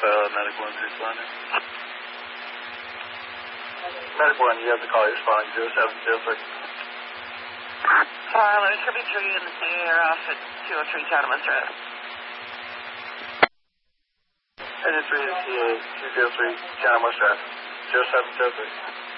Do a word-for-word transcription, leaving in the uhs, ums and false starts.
uh, Medic one responding. Medic one, you have the call responding zero seven zero three. Tyler, it should be three in the air off at two oh three Catamus Road. Engine three to T A two zero three Catamus Road. zero seven zero three.